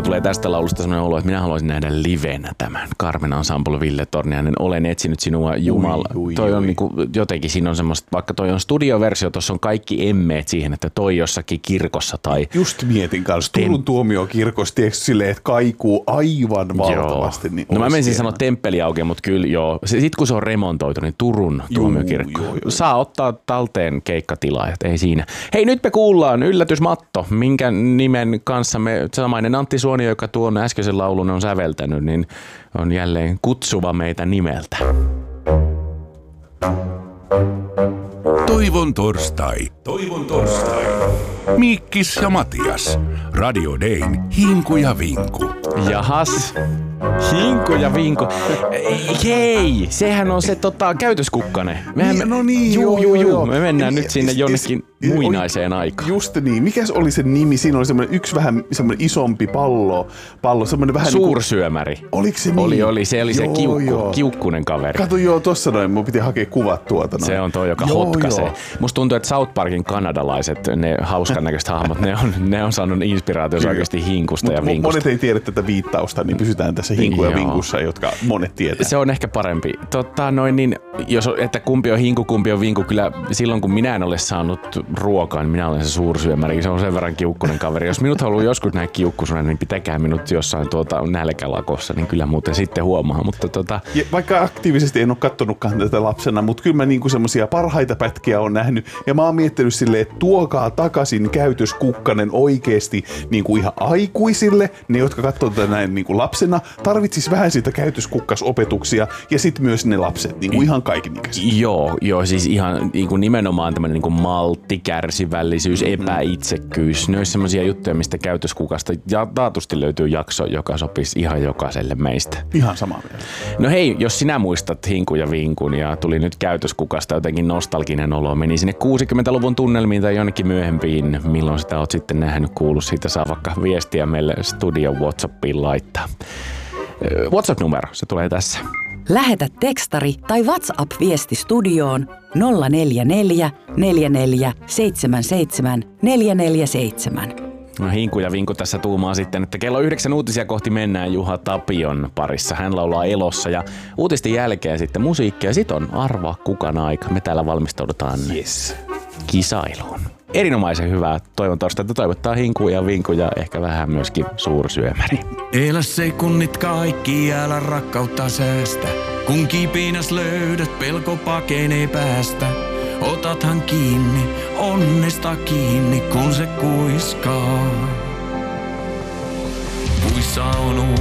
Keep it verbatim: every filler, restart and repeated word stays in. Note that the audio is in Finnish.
mulla tulee tästä laulusta sellainen olo, että minä haluaisin nähdä livenä tämän Carmen Ensemble Ville Torniainen. Olen etsinyt sinua Jumala. Ui, ui, toi on ui. Niinku, jotenkin siinä on semmoista, vaikka toi on studioversio, tuossa on kaikki emmeet siihen, että toi jossakin kirkossa tai... Just mietin kanssa, Turun tuomiokirkossa, tiedätkö silleen, että kaikuu aivan valtavasti. Niin no mä menisin sanoa temppeli auki, mutta kyllä joo. Sitten kun se on remontoitu, niin Turun tuomiokirkko. Joo, joo, saa ottaa talteen keikkatilaajat, ei siinä. Hei, nyt me kuullaan yllätysmatto, minkä nimen kanssa me, samainen Antti Suonio, joka tuon äskeisen laulun on säveltänyt, niin on jälleen kutsuva meitä nimeltä. Toivon torstai. Toivon torstai. Miikkis ja Matias. Radio Dayn Hinku ja Vinku. Jahas. Hinku ja Vinku. Hei, sehän on se tota, käytöskukkanen. Mehän me, no niin, juu, joo, juu, joo, juu. joo. Me mennään ja, nyt sinne ja, jonnekin ja, muinaiseen aikaan. Just niin. Mikäs oli se nimi? Siinä oli semmoinen yksi vähän semmoinen isompi pallo. pallo semmoinen vähän Suursyömäri. Niin kuin, oliko se niin? Oli, oli. Se oli joo, se kiukku, joo. kiukkunen kaveri. Kato joo, tossa noin. Mun piti hakea kuvat tuota noin. Se on toi, joka joo, hotkaisee. Joo. Musta tuntuu, että South Parkin kanadalaiset, ne hauskan näköiset hahmot, ne on, ne on saanut inspiraatiossa oikeasti hinkusta Mut, ja vinkusta. Monet ei tiedä tätä viittausta, niin pysytään tässä hinku ja Joo. vinkussa, jotka monet tietää. Se on ehkä parempi. Totta, noin niin, jos, että kumpi on hinku, kumpi on vinku, kyllä silloin kun minä en ole saanut ruokaa, niin minä olen se suursyömäri. Se on sen verran kiukkunen kaveri. Jos minut haluaa joskus näin kiukkusena, niin pitäkää minut jossain tuota nälkälakossa, niin kyllä muuten sitten huomaa. Mutta tota... ja vaikka aktiivisesti en ole kattonutkaan tätä lapsena, mutta kyllä mä niinku semmosia parhaita pätkiä on nähnyt. Ja mä oon miettinyt silleen, että tuokaa takaisin käytöskukkanen oikeesti niinku ihan aikuisille. Ne, jotka katsoo tätä näin niinku lapsena, tarvitsis vähän siitä käytöskukkasopetuksia ja sitten myös ne lapset, niinku ihan kaikenikäiset. Joo, joo, siis ihan niinku nimenomaan tämmöinen niinku maltti, kärsivällisyys, mm-hmm. epäitsekkyys. Ne olisi semmoisia juttuja, mistä käytöskukasta ja taatusti löytyy jakso, joka sopisi ihan jokaiselle meistä. Ihan samaa mieltä. No hei, jos sinä muistat Hinku ja Vinkun ja tuli nyt käytöskukasta jotenkin nostalginen olo, meni sinne kuusikymmentäluvun tunnelmiin tai jonnekin myöhempiin, milloin sitä oot sitten nähnyt, kuullut siitä, saa vaikka viestiä meille studio WhatsAppiin laittaa. WhatsApp-numero, se tulee tässä. Lähetä tekstari tai WhatsApp-viesti studioon nolla neljä neljä neljä neljä seitsemän seitsemän neljä neljä seitsemän. No Hinku ja Vinku tässä tuumaa sitten, että kello yhdeksän uutisia kohti mennään Juha Tapion parissa. Hän laulaa Elossa ja uutisten jälkeen sitten musiikkia ja sit on arvaa kukan aika. Me täällä valmistaudutaan yes. kisailuun. Erinomaisen hyvää toivon torstaita toivottaa Hinku ja Vinku ja ehkä vähän myöskin suursyömäri. Elä sekunnit kaikki, älä rakkautta säästä. Kun kipinäs löydät, pelko pakenee päästä. Otathan kiinni, onnesta kiinni, kun se kuiskaa. Puissa on